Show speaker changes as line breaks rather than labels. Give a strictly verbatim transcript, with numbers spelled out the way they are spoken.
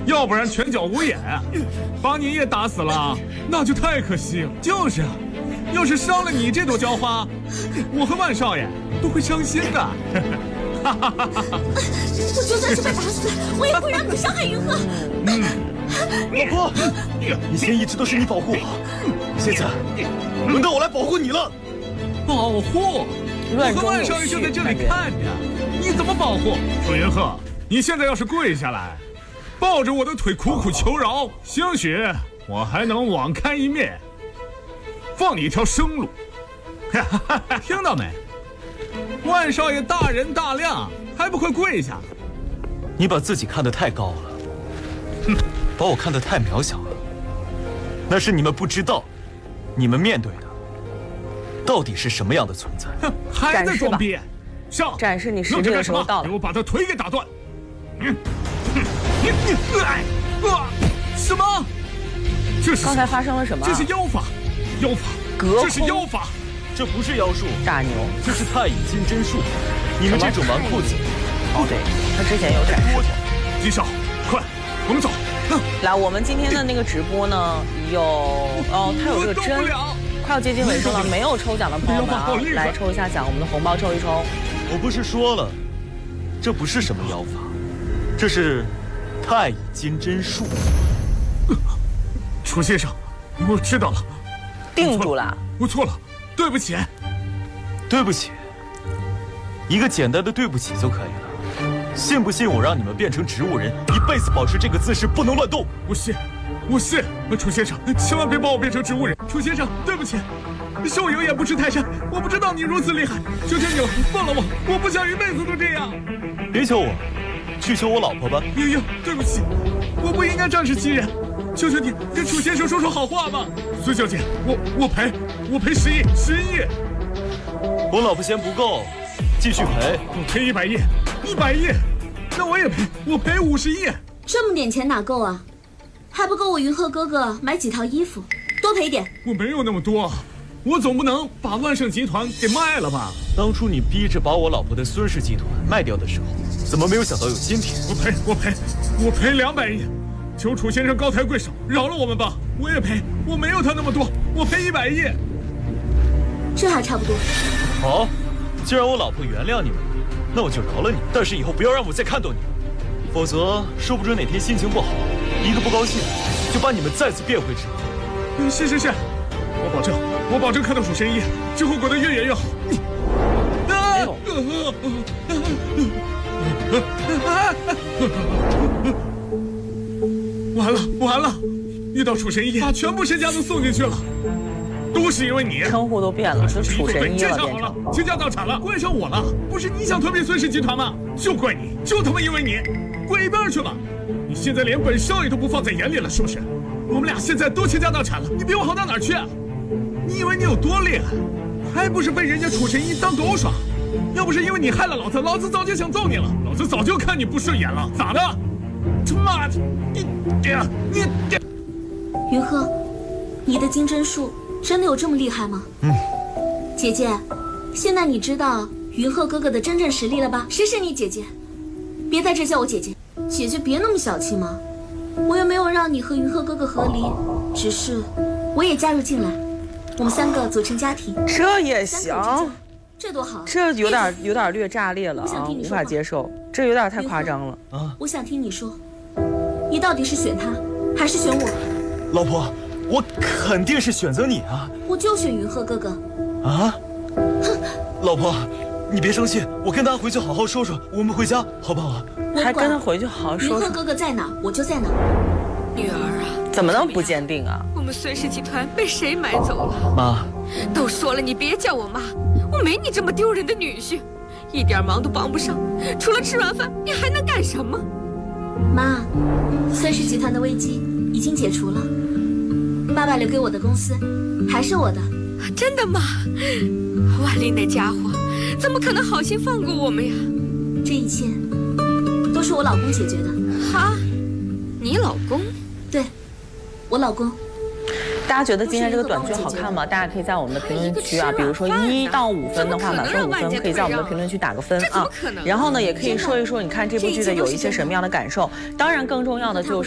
要不然拳脚无眼，把你也打死了，那就太可惜了。就是啊，要是伤了你这朵娇花，我和万少爷都会伤心的。
我就算是被打死，我也不会让你伤害云鹤。
老婆，以前一直都是你保护我，现在轮到我来保护你了。
保护？我和万少爷就在这里看着，你怎么保护？楚云鹤，你现在要是跪下来，抱着我的腿苦苦求饶，兴许我还能网开一面，放你一条生路。听到没？万少爷大人大量，还不快跪下？
你把自己看得太高了，哼，把我看得太渺小了。那是你们不知道，你们面对的到底是什么样的存在。
哼，还在装逼？上！
展示你实力的时候到了。
给我把他腿给打断！嗯，你你哎啊！什么？这是
刚才发生了什么？
这是妖法，妖法，
隔
这是妖法。
这不是妖术，
大牛，
这是太乙金针术。你们这种纨绔子，
哦对，他之前有展示过。
金少，快，我们走。
来，我们今天的那个直播呢，有哦，他有这个针，快要接近尾声了，没有抽奖的朋友们啊，来抽一下奖，我们的红包抽一抽。
我不是说了，这不是什么妖法，这是太乙金针术。
楚先生，我知道了，
定住了，
我错了。对不起，
对不起，一个简单的对不起就可以了。信不信我让你们变成植物人，一辈子保持这个姿势不能乱动？
我信，我信。楚先生，千万别把我变成植物人。楚先生，对不起，受有眼不识泰山，我不知道你如此厉害，求求你了，放了我，我不想一辈子都这样。
别求我，去求我老婆吧。
莹莹，对不起，我不应该仗势欺人。求求你跟楚先生说说好话吧，孙小姐，我我赔，我赔十亿，十亿。
我老婆嫌不够，继续赔。
我赔一百亿，一百亿，那我也赔，我赔五十亿。
这么点钱哪够啊？还不够我云鹤哥哥买几套衣服，多赔点。
我没有那么多，我总不能把万盛集团给卖了吧？
当初你逼着把我老婆的孙氏集团卖掉的时候，怎么没有想到有今天？
我赔，我赔，我赔两百亿。求楚先生高抬贵手，饶了我们吧！我也赔，我没有他那么多，我赔一百亿。
这还差不多。
好，既然我老婆原谅你们了，那我就饶了你。但是以后不要让我再看到你了，否则说不准哪天心情不好，一个不高兴，就把你们再次变回植物。
是是是，我保证，我保证看到楚神医之后过得越远越好。
没有。
完了完了，遇到楚神医，把全部身家都送进去了，都是因为你。
称呼都变了，是楚神医了，变成了。
倾家荡产了，怪上我了。不是你想吞并孙氏集团吗？就怪你，就他妈因为你，滚一边去吧！你现在连本少爷都不放在眼里了，是不是？我们俩现在都倾家荡产了，你比我好到哪儿去啊？你以为你有多厉害？还不是被人家楚神医当狗耍？要不是因为你害了老子，老子早就想揍你了，老子早就看你不顺眼了，咋的？他妈的，你这样，你这……
云鹤，你的金针术真的有这么厉害吗？
嗯。
姐姐，现在你知道云鹤哥哥的真正实力了吧？谁是你姐姐？别在这叫我姐姐，姐姐别那么小气嘛。我又没有让你和云鹤哥哥和离，只是我也加入进来，我们三个组成家庭。
这也行。
这多好！
这有点有点略炸裂了啊，无法接受，这有点太夸张了
啊！我想听你说，你到底是选他还是选我？
老婆，我肯定是选择你啊！
我就选云鹤哥哥。
啊？哼！老婆，你别生气，我跟他回去好好说说，我们回家好不好？
还跟他回去好好说说。
云鹤哥哥在哪，我就在哪。
女儿啊，
怎么能不坚定啊？
我们孙氏集团被谁买走了？
妈，
都说了，你别叫我妈。我没你这么丢人的女婿，一点忙都帮不上，除了吃软饭，你还能干什么？
妈，孙氏集团的危机已经解除了，爸爸留给我的公司还是我的。
真的吗？万林那家伙怎么可能好心放过我们呀？
这一切都是我老公解决的。
哈，你老公？
对，我老公。
大家觉得今天这个短剧好看吗？大家可以在我们的评论区啊，比如说一到五分的话，满分五分，可以在我们的评论区打个分啊。然后呢，也可以说一说你看这部剧的有一些什么样的感受。当然，更重要的就是。